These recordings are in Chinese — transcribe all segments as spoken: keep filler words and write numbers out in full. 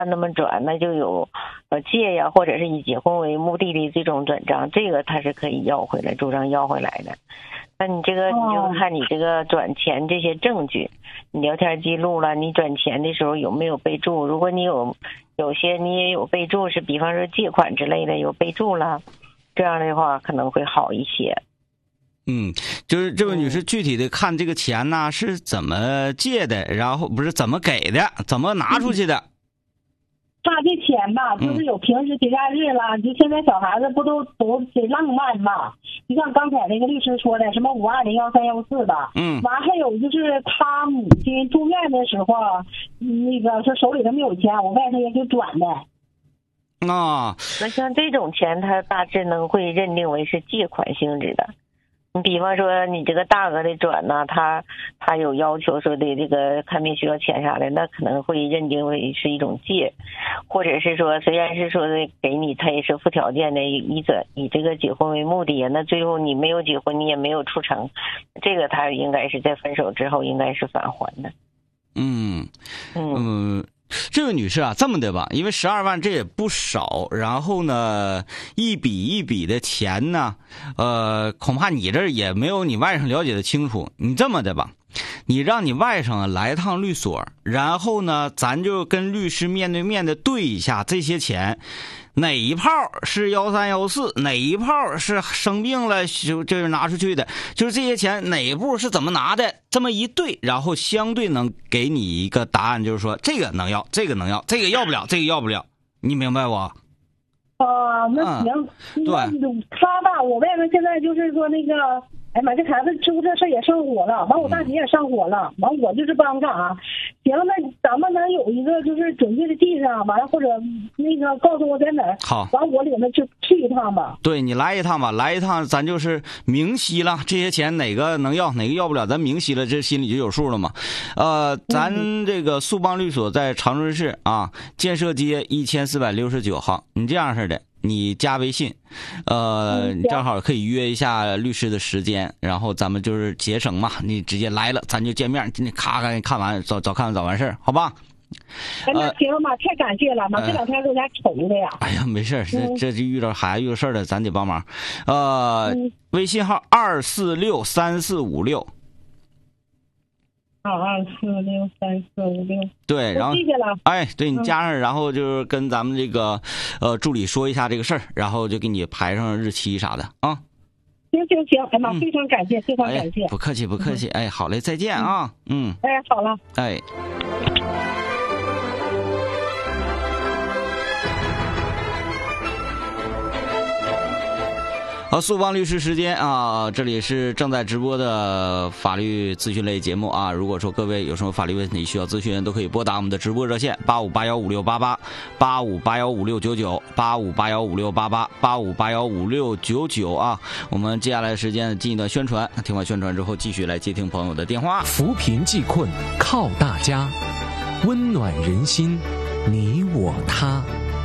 那么转，那就有呃借呀，或者是以结婚为目的的这种转账，这个他是可以要回来，主张要回来的。那你这个你就看你这个转钱这些证据，你聊天记录了，你转钱的时候有没有备注？如果你有有些你也有备注，是比方说借款之类的有备注了，这样的话可能会好一些。 嗯，就是这位女士具体的看这个钱呢是怎么借的，然后不是怎么给的，怎么拿出去的。嗯他这钱吧，就是有平时节假日了，就现在小孩子不都都得浪漫嘛？就像刚才那个律师说的，什么五二零幺三幺四的， 嗯， 完还有就是他母亲住院的时候，那个说手里头没有钱，我外甥也就转的。 啊， 那像这种钱，他大致能会认定为是借款性质的。你比方说你这个大额的转呢，他他有要求说的这个看病需要钱啥的，那可能会认定为是一种借，或者是说虽然是说的给你，他也是附条件的，以这以这个结婚为目的，那最后你没有结婚，你也没有出成，这个他应该是在分手之后应该是返还的。 嗯嗯。 嗯这位女士啊，这么的吧，因为十二万这也不少，然后呢，一笔一笔的钱呢，呃，恐怕你这儿也没有你外甥了解的清楚。你这么的吧，你让你外甥来趟律所，然后呢，咱就跟律师面对面的对一下这些钱，哪一炮是幺三幺四，哪一炮是生病了就就是拿出去的，就是这些钱哪一步是怎么拿的，这么一对，然后相对能给你一个答案，就是说这个能要，这个能要，这个要不了，这个要不了，你明白不？ 啊，那行， 嗯、对， 他吧，我外甥现在就是说那个。哎妈，这孩子出这事也上火了，完我大姐也上火了，完我就是帮干啥？行，那咱们能有一个就是准确的地上，完了或者那个告诉我在哪儿？ 好， 完我领他去去一趟吧。 对，你来一趟吧，来一趟咱就是明晰了，这些钱哪个能要，哪个要不了，咱明晰了，这心里就有数了嘛。呃，咱这个速邦律所在长春市啊，建设街一千四百六十九号，你这样式的。你加微信，呃，你正好可以约一下律师的时间，然后咱们就是节省嘛，你直接来了，咱就见面，你咔咔看完，早早看完早完事儿，好吧？ 哎，那行吧，太感谢了，妈，这两天给我家愁的呀。 哎呀，没事，这这就遇到孩子遇到事儿了，咱得帮忙。呃，微信号二四六三四五六。 二二四六三四五六， 对，然后哎，对你加上，然后就是跟咱们这个呃助理说一下这个事儿，然后就给你排上日期啥的啊。 行行行，哎妈，非常感谢，非常感谢， 不客气不客气，哎，好嘞，再见啊，嗯， 哎，好了， 哎。好，速邦律师时间啊，这里是正在直播的法律咨询类节目啊。如果说各位有什么法律问题需要咨询，都可以拨打我们的直播热线八五八幺五六八八八五八幺五六九九八五八幺五六八八八五八幺五六九九啊。我们接下来的时间进一段宣传，听完宣传之后，继续来接听朋友的电话。 扶贫济困靠大家，温暖人心，你我他。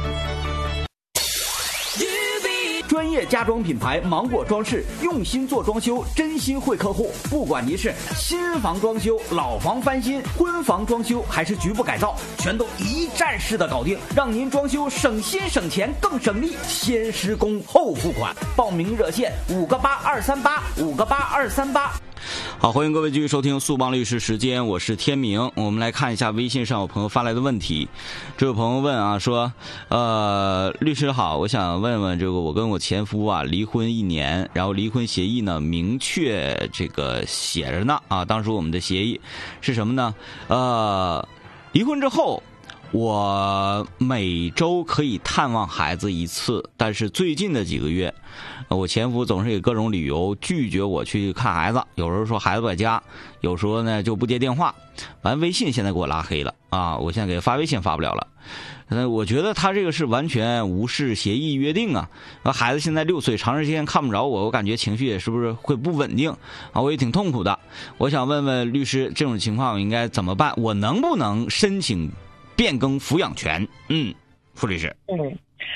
专业家装品牌芒果装饰，用心做装修，真心惠客户。不管您是新房装修、老房翻新、婚房装修，还是局部改造，全都一站式的搞定，让您装修省心省钱更省力。先施工后付款，报名热线五个八二三八五个八二三八。 好，欢迎各位继续收听速邦律师时间，我是天明。我们来看一下微信上有朋友发来的问题。这位朋友问啊，说，呃，律师好，我想问问这个，我跟我前夫啊离婚一年，然后离婚协议呢明确这个写着呢啊，当时我们的协议是什么呢？呃，离婚之后，我每周可以探望孩子一次，但是最近的几个月，我前夫总是以各种理由拒绝我去看孩子，有时候说孩子不在家，有时候呢就不接电话，完微信现在给我拉黑了啊！我现在给他发微信发不了了。呃，我觉得他这个是完全无视协议约定啊！孩子现在六岁，长时间看不着我，我感觉情绪也是不是会不稳定啊？我也挺痛苦的。我想问问律师，这种情况我应该怎么办？我能不能申请变更抚养权？嗯，傅律师。 嗯。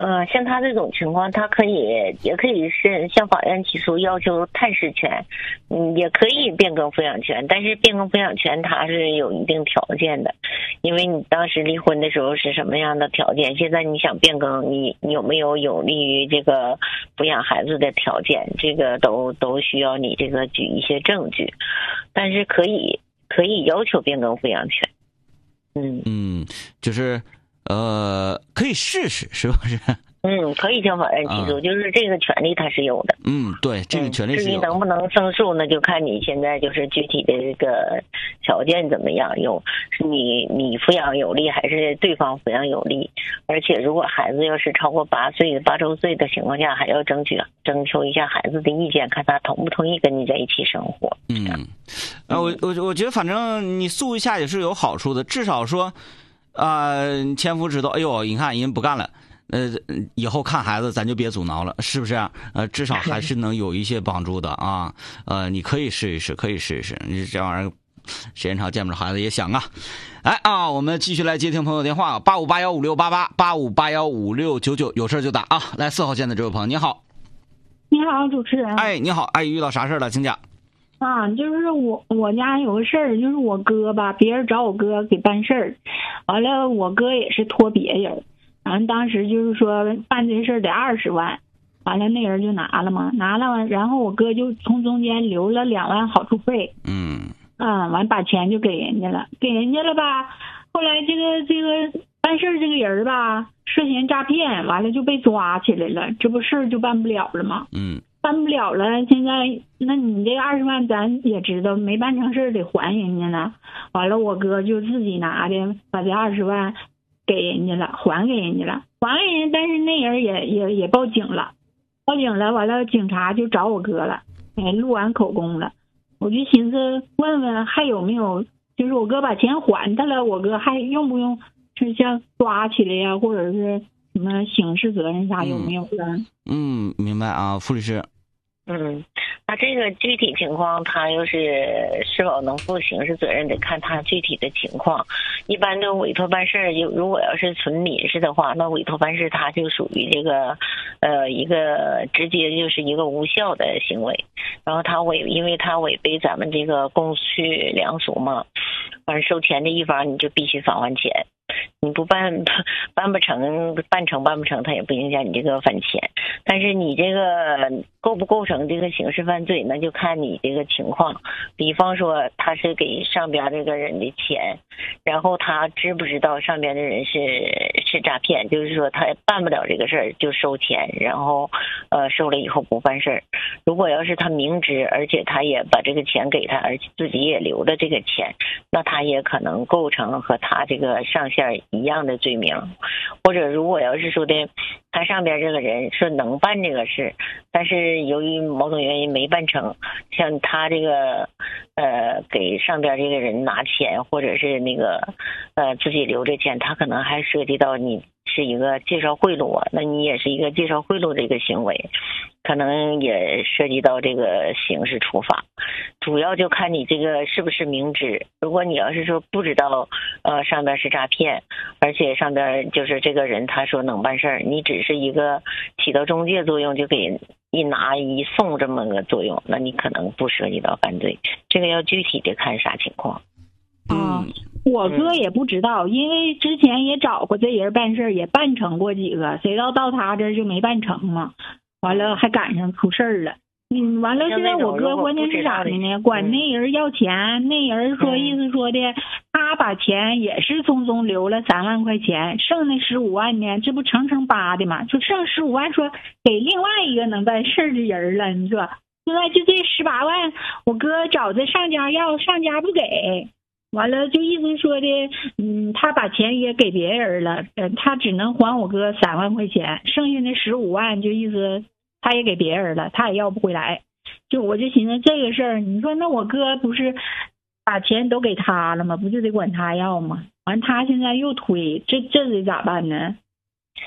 呃，像他这种情况，他可以也可以是向法院起诉要求探视权，嗯，也可以变更抚养权，但是变更抚养权它是有一定条件的，因为你当时离婚的时候是什么样的条件，现在你想变更，你你有没有有利于这个抚养孩子的条件，这个都都需要你这个举一些证据，但是可以可以要求变更抚养权，嗯嗯，就是。呃，可以试试，是不是？ 嗯，可以向法院起诉，啊、就是这个权利他是有的。 嗯，对，这个权利是有的。 至于能不能胜诉，那就看你现在就是具体的这个条件怎么样，有是你你抚养有利还是对方抚养有利？而且如果孩子要是超过八岁八周岁的情况下，还要争取征求一下孩子的意见，看他同不同意跟你在一起生活。 嗯，啊，我我我觉得反正你诉一下也是有好处的，至少说。啊、呃，前夫知道，哎呦，你看人不干了，呃，以后看孩子咱就别阻挠了，是不是、啊？呃，至少还是能有一些帮助的啊。呃，你可以试一试，可以试一试。你这玩意儿时间长见不着孩子也想啊。哎啊，我们继续来接听朋友电话，八五八幺五六八八八五八幺五六九九，有事就打啊。来，四号线的这位朋友，你好。 你好，主持人。 哎，你好，哎，遇到啥事了，请讲。 啊，就是我我家有个事儿，就是我哥吧，别人找我哥给办事儿，完了我哥也是托别人，完了当时就是说办这事儿得二十万，完了那人就拿了嘛，拿了，然后我哥就从中间留了两万好处费， 嗯， 啊，完把钱就给人家了，给人家了吧，后来这个这个办事儿这个人吧，涉嫌诈骗，完了就被抓起来了，这不事儿就办不了了吗？ 嗯。 办不了了，现在那你这二十万咱也知道没办成事儿得还人家呢，完了我哥就自己拿的把这二十万给人家了，还给人家了，还给人家，但是那人也也也报警了，报警了，完了警察就找我哥了，哎，录完口供了，我就寻思问问还有没有，就是我哥把钱还他了，我哥还用不用是像抓起来呀，或者是什么刑事责任啥有没有的？ 嗯，明白啊，傅律师。 嗯，那这个具体情况，他要是是否能负刑事责任，得看他具体的情况。一般的委托办事，有如果要是纯民事的话，那委托办事他就属于这个，呃，一个直接就是一个无效的行为。然后他违，因为他违背咱们这个公序良俗嘛，反正收钱的一方你就必须返还钱。你不办办不成，办成办不成，它也不影响你这个返钱。但是你这个构不构成这个刑事犯罪，那就看你这个情况。比方说他是给上边这个人的钱，然后他知不知道上边的人是是诈骗，就是说他办不了这个事儿就收钱，然后呃收了以后不办事儿。如果要是他明知，而且他也把这个钱给他，而且自己也留了这个钱，那他也可能构成和他这个上线一样的罪名。或者如果要是说的他上边这个人说能办这个事，但是由于某种原因没办成，像他这个呃给上边这个人拿钱，或者是那个呃自己留着钱，他可能还涉及到你是一个介绍贿赂啊，那你也是一个介绍贿赂这个行为，可能也涉及到这个刑事处罚。主要就看你这个是不是明知。如果你要是说不知道呃上边是诈骗，而且上边就是这个人他说能办事儿，你只是一个起到中介作用，就给一拿一送这么个作用，那你可能不涉及到犯罪。这个要具体的看啥情况。 啊，我哥也不知道，因为之前也找过这人办事，也办成过几个，谁知道到他这儿就没办成嘛，完了还赶上出事儿了。嗯，完了现在我哥关键是啥的呢？管那人要钱，那人说意思说的，他把钱也是匆匆留了三万块钱，剩那十五万呢，这不成成八的嘛？就剩十五万，说给另外一个能办事的人了。你说现在就这十八万，我哥找这上家要，上家不给。完了就意思说的，嗯，他把钱也给别人了，呃，他只能还我哥三万块钱，剩下那十五万就意思他也给别人了，他也要不回来。就我就寻思这个事儿，你说那我哥不是把钱都给他了吗？不就得管他要吗？完他现在又推，这这得咋办呢？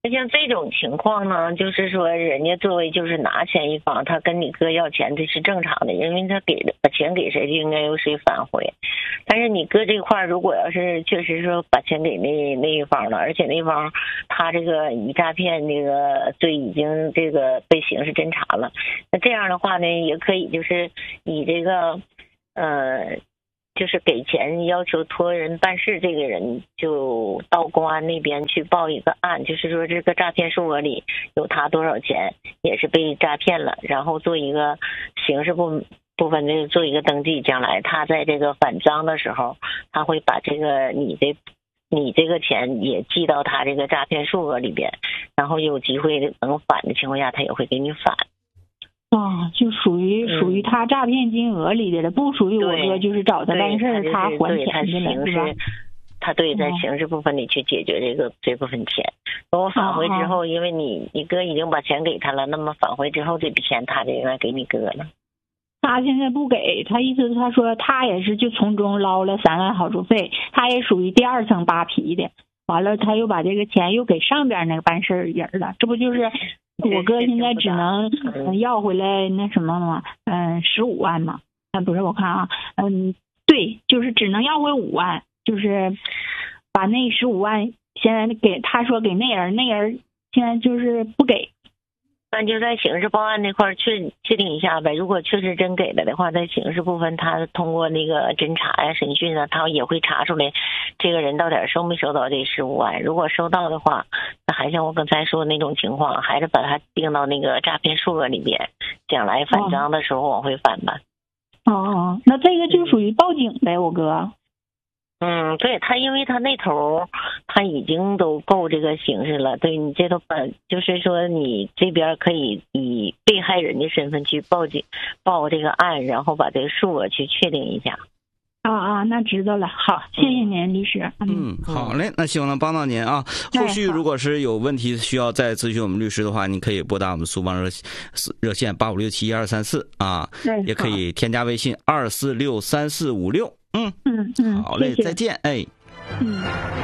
那像这种情况呢，就是说人家作为就是拿钱一方，他跟你哥要钱，这是正常的，因为他给的把钱给谁就应该由谁返回。但是你哥这块如果要是确实说把钱给那那一方了，而且那方他这个以诈骗这个罪已经这个被刑事侦查了，那这样的话呢，也可以就是以这个呃。就是给钱要求托人办事，这个人就到公安那边去报一个案，就是说这个诈骗数额里有他多少钱也是被诈骗了，然后做一个刑事部部分的做一个登记，将来他在这个返赃的时候，他会把这个你的你这个钱也记到他这个诈骗数额里边，然后有机会能返的情况下，他也会给你返。 啊，就属于属于他诈骗金额里的了，不属于我哥就是找他办事，他还钱去了，是吧？ 他对在刑事部分里去解决这个这部分钱，然后返回之后，因为你你哥已经把钱给他了，那么返回之后这笔钱他就应该给你哥了。 他现在不给，他意思他说他也是就从中捞了三万好处费，他也属于第二层扒皮的，完了他又把这个钱又给上边那个办事人了，这不就是？我哥现在只能要回来那什么嘛，嗯，十五万嘛，啊，不是，我看啊，嗯，对，就是只能要回五万，就是把那十五万现在给他说给那人，那人现在就是不给。 那就在刑事报案那块确确定一下呗。如果确实真给了的话，在刑事部分，他通过那个侦查呀、审讯啊，他也会查出来这个人到底收没收到这十五万。如果收到的话，那还像我刚才说的那种情况，还是把它定到那个诈骗数额里边，将来返赃的时候往回返吧。 哦哦，那这个就属于报警呗，我哥。 嗯，对他，因为他那头他已经都够这个形式了，对你这头本就是说你这边可以以被害人的身份去报警报这个案，然后把这个数额去确定一下。 啊啊，那知道了，好，谢谢您，律师。 嗯，好嘞，那希望能帮到您啊。后续如果是有问题需要再咨询我们律师的话，您可以拨打我们苏邦热热线八五六七一二三四啊，也可以添加微信二四六三四五六。嗯嗯嗯， 好嘞， 谢谢再见，哎。 嗯。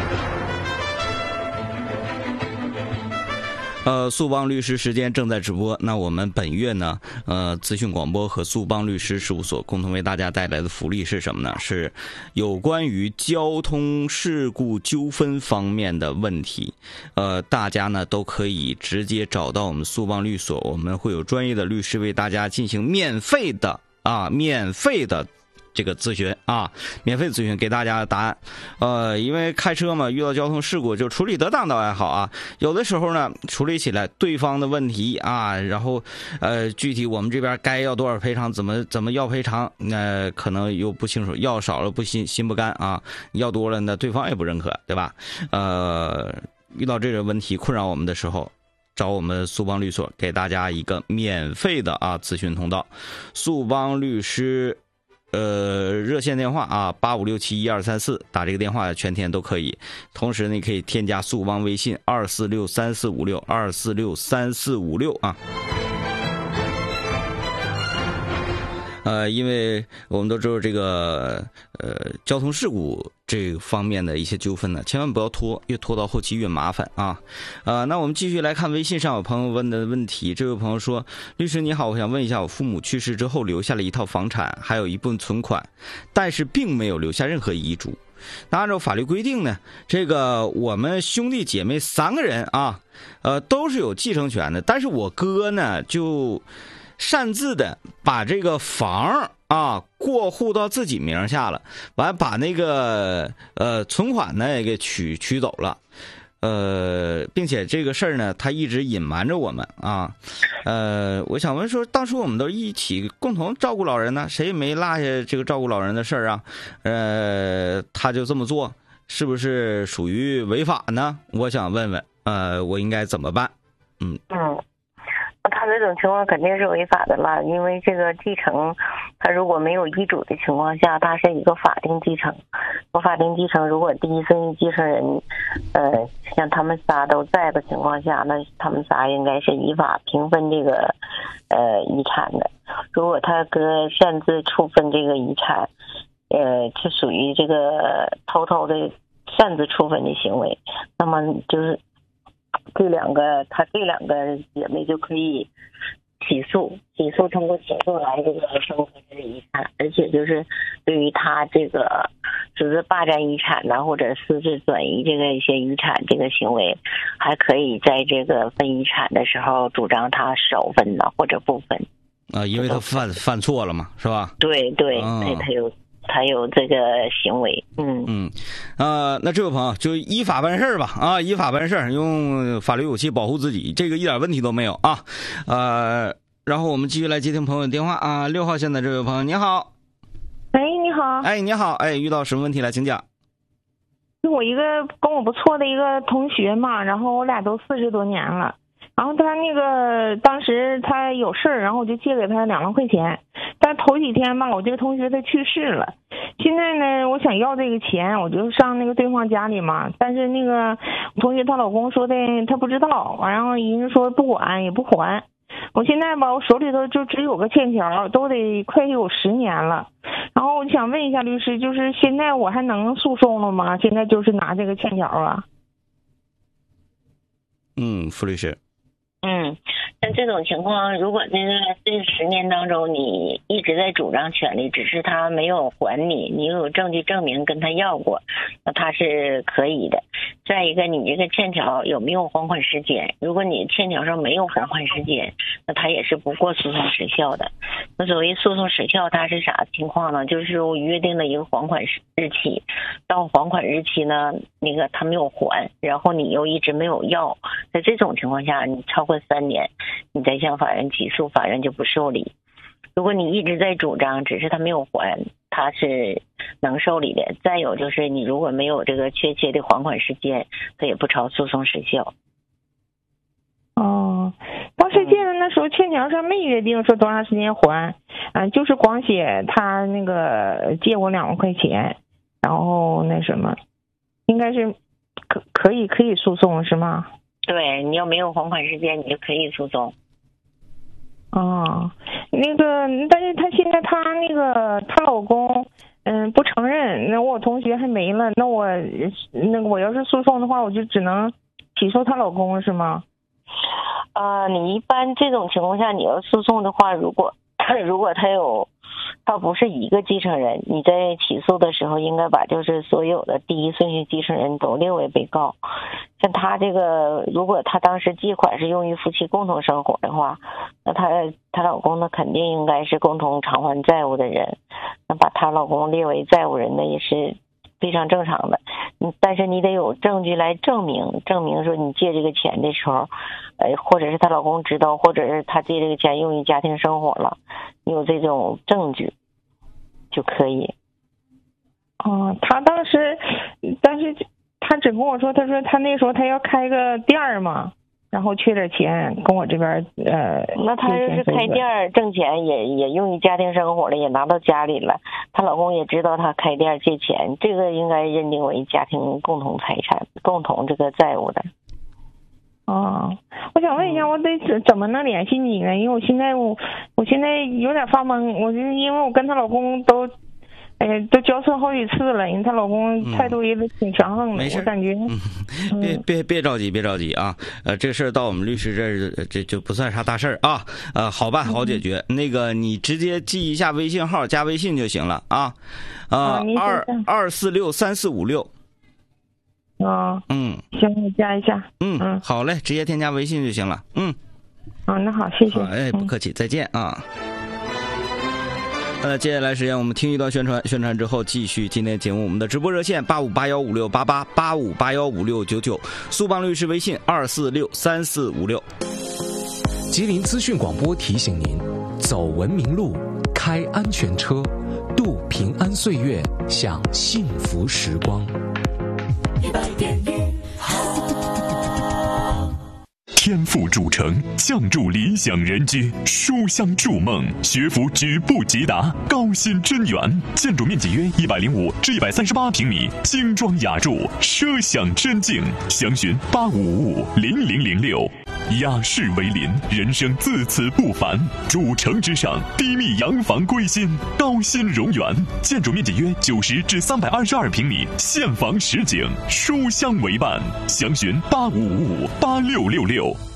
呃，速邦律师时间正在直播。那我们本月呢，呃，资讯广播和速邦律师事务所共同为大家带来的福利是什么呢？是有关于交通事故纠纷方面的问题。呃，大家呢都可以直接找到我们速邦律所，我们会有专业的律师为大家进行免费的啊，免费的。这个咨询啊，免费咨询给大家答案。呃，因为开车嘛，遇到交通事故就处理得当倒还好啊。有的时候呢，处理起来对方的问题啊，然后呃，具体我们这边该要多少赔偿，怎么怎么要赔偿，那、呃、可能又不清楚，要少了不心心不甘啊，要多了呢对方也不认可，对吧？呃，遇到这个问题困扰我们的时候。找我们速邦律所，给大家一个免费的啊咨询通道，速邦律师。呃，热线电话啊，八五六七一二三四，打这个电话全天都可以。同时呢，可以添加速邦微信二四六三四五六二四六三四五六啊。呃，因为我们都知道这个呃交通事故这方面的一些纠纷呢，千万不要拖，越拖到后期越麻烦啊。呃，那我们继续来看微信上有朋友问的问题。这位朋友说：“律师你好，我想问一下，我父母去世之后留下了一套房产，还有一部分存款，但是并没有留下任何遗嘱。那按照法律规定呢，这个我们兄弟姐妹三个人啊，呃，都是有继承权的，但是我哥呢就。”擅自的把这个房啊过户到自己名下了，完把那个呃存款呢也给取取走了，呃，并且这个事儿呢他一直隐瞒着我们啊，呃，我想问说，当初我们都一起共同照顾老人呢，谁也没落下这个照顾老人的事儿啊，呃，他就这么做，是不是属于违法呢？我想问问，呃，我应该怎么办？嗯嗯。他这种情况肯定是违法的了，因为这个继承，他如果没有遗嘱的情况下，他是一个法定继承。法定继承，如果第一顺序继承人，呃，像他们仨都在的情况下，那他们仨应该是依法平分这个呃遗产的。如果他哥擅自处分这个遗产，呃，就属于这个偷偷的擅自处分的行为，那么就是。 这两个他这两个姐妹就可以起诉，起诉通过起诉来这个收回这个遗产，而且就是对于他这个私自霸占遗产呢，或者私自转移这个一些遗产这个行为，还可以在这个分遗产的时候主张他少分呢或者不分。 啊，因为他犯犯错了嘛，是吧？ 对对， 嗯、 对，他有他有这个行为，嗯嗯，呃，那这位朋友就依法办事吧，啊，依法办事，用法律武器保护自己，这个一点问题都没有啊，呃。然后我们继续来接听朋友的电话啊，六号线的这位朋友，你好。 喂，你好。 哎，你好，哎，遇到什么问题来请讲？ 就我一个跟我不错的一个同学嘛，然后我俩都四十多年了，然后他那个当时他有事儿，然后我就借给他两万块钱，但头几天吧，我这个同学他去世了，现在呢，我想要这个钱，我就上那个对方家里嘛，但是那个同学她老公说的他不知道，然后人家说不管也不还。我现在吧，我手里头就只有个欠条，都得快有十年了。然后我想问一下律师，就是现在我还能诉讼了吗？现在就是拿这个欠条啊。 嗯，傅律师。 嗯，像这种情况，如果这个这十年当中你一直在主张权利，只是他没有还你，你有证据证明跟他要过，那他是可以的。再一个，你这个欠条有没有还款时间？如果你欠条上没有还款时间，那他也是不过诉讼时效的。那所谓诉讼时效，它是啥情况呢？就是我约定的一个还款日期，到还款日期呢，那个他没有还，然后你又一直没有要，在这种情况下，你超过三年，你再向法院起诉，法院就不受理。如果你一直在主张，只是他没有还，他是能受理的。再有就是你如果没有这个确切的还款时间，他也不超诉讼时效。 哦，当时借的那时候欠条上没约定说多长时间还，嗯、呃，就是光写他那个借我两万块钱，然后那什么，应该是可可以可以诉讼是吗？ 对，你要没有还款时间，你就可以诉讼。 哦，那个，但是她现在她那个她老公，嗯，不承认。那我同学还没了，那我那个我要是诉讼的话，我就只能起诉她老公是吗？ 啊、呃，你一般这种情况下，你要诉讼的话，如果如果他有他不是一个继承人，你在起诉的时候应该把就是所有的第一顺序继承人都列为被告。像他这个，如果他当时借款是用于夫妻共同生活的话，那他他老公呢肯定应该是共同偿还债务的人，那把他老公列为债务人呢也是非常正常的。嗯，但是你得有证据来证明，证明说你借这个钱的时候，呃，或者是她老公知道，或者是他借这个钱用于家庭生活了，你有这种证据就可以。 哦，他当时，但是他只跟我说，他说他那时候他要开个店儿嘛，然后缺点钱，跟我这边呃。 那他要是开店儿挣钱也，也也用于家庭生活了，也拿到家里了，她老公也知道他开店借钱，这个应该认定为家庭共同财产，共同这个债务的。 哦，我想问一下，我得怎么能联系你呢？因为我现在我我现在有点发懵，我就因为我跟她老公都。哎，都交涉好几次了，因为她老公态度也挺强横的， 嗯、 我感觉。 嗯、别别别着急，别着急啊！呃，这事儿到我们律师这儿，这就不算啥大事儿啊。呃，好办，好解决。嗯、那个你直接记一下微信号，加微信就行了啊。呃，二二四六三四五六。 啊。 嗯。 行，你加一下。 嗯嗯，好嘞，直接添加微信就行了。嗯。 啊，那好，谢谢。 哎，不客气，再见啊。呃，接下来时间我们听一段宣传，宣传之后继续今天节目。我们的直播热线八五八幺五六八八八五八幺五六九九，苏邦律师微信二四六三四五六。 吉林资讯广播提醒您：走文明路，开安全车，度平安岁月，享幸福时光。 一百点一好。 天赋主城，降筑理想人居，书香筑梦，学府举步即达，高新真园，建筑面积约一百零五至一百三十八平米，精装雅筑，奢享真境。详询八五五五零零零六。 雅士为邻，人生自此不凡。主城之上，低密洋房归心，高新荣园，建筑面积约九十至三百二十二平米，现房实景，书香为伴。详询八五五五八六六六。